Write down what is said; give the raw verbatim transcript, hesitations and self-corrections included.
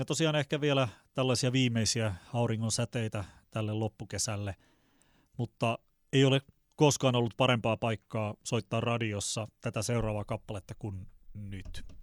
Ja tosiaan ehkä vielä tällaisia viimeisiä auringon säteitä tälle loppukesälle, mutta ei ole koskaan ollut parempaa paikkaa soittaa radiossa tätä seuraavaa kappaletta kuin nyt.